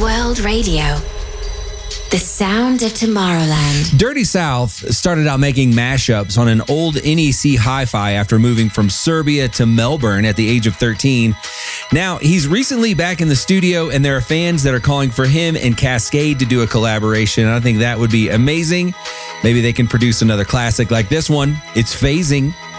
World Radio. The sound of Tomorrowland. Dirty South started out making mashups on an old NEC hi-fi after moving from Serbia to Melbourne at the age of 13. Now, he's recently back in the studio, and there are fans that are calling for him and Cascade to do a collaboration. I think that would be amazing. Maybe they can produce another classic like this one. It's Phasing.